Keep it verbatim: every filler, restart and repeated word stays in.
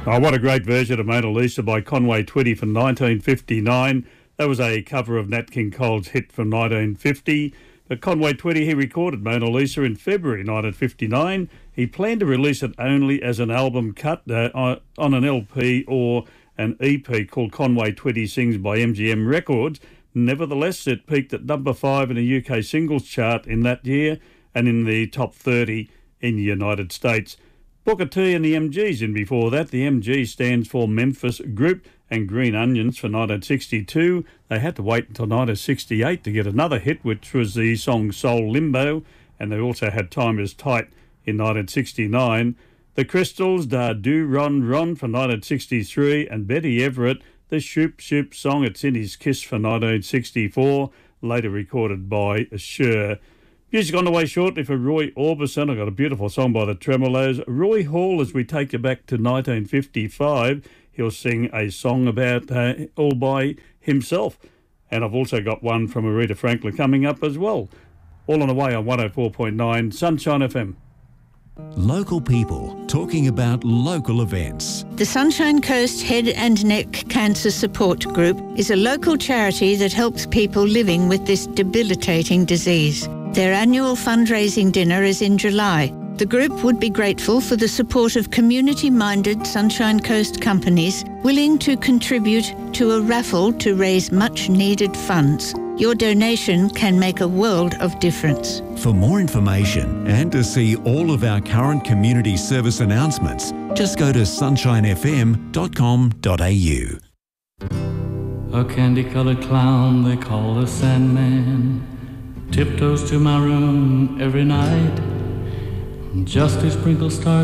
Oh, what a great version of Mona Lisa by Conway Twitty from nineteen fifty-nine. That was a cover of Nat King Cole's hit from nineteen fifty. But Conway Twitty, he recorded Mona Lisa in February nineteen fifty-nine. He planned to release it only as an album cut uh, on an L P or an E P called Conway Twitty Sings by M G M Records. Nevertheless, it peaked at number five in the U K singles chart in that year and in the top thirty in the United States. Booker T and the M Gs in before that. The M G stands for Memphis Group, and Green Onions for nineteen sixty-two. They had to wait until nineteen sixty-eight to get another hit, which was the song Soul Limbo, and they also had Time Is Tight in nineteen sixty-nine. The Crystals, Da Do Ron Ron for nineteen sixty-three, and Betty Everett, the Shoop Shoop song It's in His Kiss for nineteen sixty-four, later recorded by Cher. Music on the way shortly for Roy Orbison. I've got a beautiful song by the Tremolos. Roy Hall, as we take you back to nineteen fifty-five, he'll sing a song about uh, all by himself. And I've also got one from Aretha Franklin coming up as well. All on the way on one oh four point nine Sunshine F M. Local people talking about local events. The Sunshine Coast Head and Neck Cancer Support Group is a local charity that helps people living with this debilitating disease. Their annual fundraising dinner is in July. The group would be grateful for the support of community-minded Sunshine Coast companies willing to contribute to a raffle to raise much-needed funds. Your donation can make a world of difference. For more information and to see all of our current community service announcements, just go to sunshine f m dot com dot a u. A candy-colored clown they call the Sandman tiptoes to my room every night just to sprinkle stars